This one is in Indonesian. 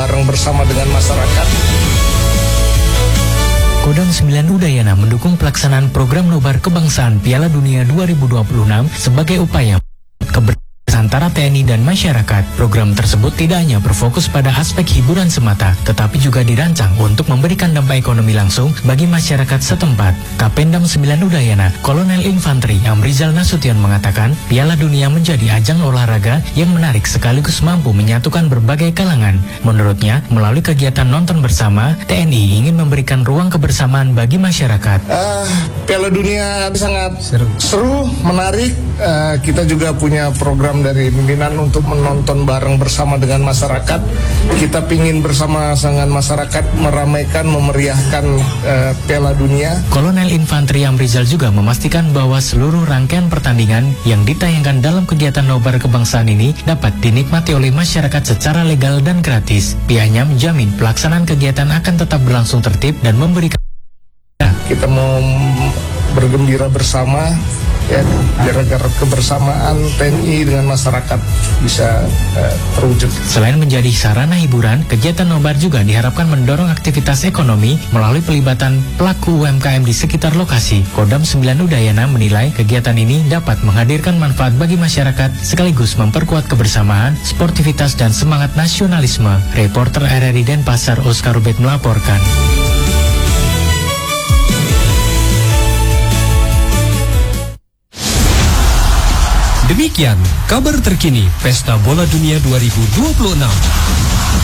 bareng bersama dengan masyarakat. Kodam 9 Udayana mendukung pelaksanaan program nobar kebangsaan Piala Dunia 2026 sebagai upaya kebersamaan antara TNI dan masyarakat. Program tersebut tidak hanya berfokus pada aspek hiburan semata, tetapi juga dirancang untuk memberikan dampak ekonomi langsung bagi masyarakat setempat. Kapendam 9 Udayana, Kolonel Infanteri Amrizal Nasution mengatakan, Piala Dunia menjadi ajang olahraga yang menarik sekaligus mampu menyatukan berbagai kalangan. Menurutnya, melalui kegiatan nonton bersama, TNI ingin memberikan ruang kebersamaan bagi masyarakat. Piala Dunia sangat seru, menarik. Kita juga punya program dari pimpinan untuk menonton bareng bersama dengan masyarakat. Kita pingin bersama dengan masyarakat meramaikan, memeriahkan Piala Dunia. Kolonel Infanteri Amrizal juga memastikan bahwa seluruh rangkaian pertandingan yang ditayangkan dalam kegiatan nobar kebangsaan ini dapat dinikmati oleh masyarakat secara legal dan gratis. Pihaknya menjamin pelaksanaan kegiatan akan tetap berlangsung tertib dan memberikan. Kita mau bergembira bersama, ya, biar agar kebersamaan TNI dengan masyarakat bisa terwujud. Selain menjadi sarana hiburan, kegiatan nobar juga diharapkan mendorong aktivitas ekonomi melalui pelibatan pelaku UMKM di sekitar lokasi. Kodam 9 Udayana menilai kegiatan ini dapat menghadirkan manfaat bagi masyarakat sekaligus memperkuat kebersamaan, sportivitas dan semangat nasionalisme. Reporter RRI Denpasar Oscar Rubet melaporkan. Demikian kabar terkini Pesta Bola Dunia 2026.